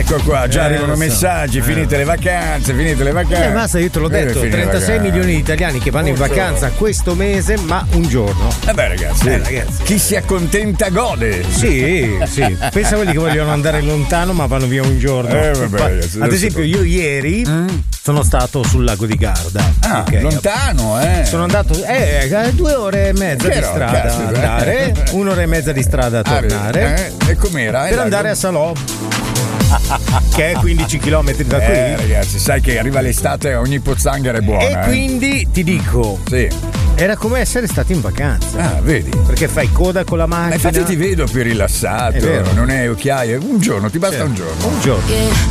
Ecco qua, già arrivano messaggi, finite le vacanze. Basta, io te l'ho detto, 36 milioni di italiani che vanno in vacanza questo mese, ma un giorno. Ragazzi, chi si accontenta gode. Sì. Pensa a quelli che vogliono andare lontano ma vanno via un giorno. Ragazzi, ad esempio, io ieri sono stato sul lago di Garda. Lontano, Sono andato 2 ore e mezza di strada andare, 1 ora e mezza di strada a tornare. E com'era? Per andare a Salò, che è 15 km da qui. Ragazzi, sai che arriva l'estate e ogni pozzanghera è buona. E quindi ti dico, era come essere stati in vacanza. Vedi? Perché fai coda con la macchina. Ma infatti ti vedo più rilassato, non hai occhiaie. Un giorno, ti basta un giorno.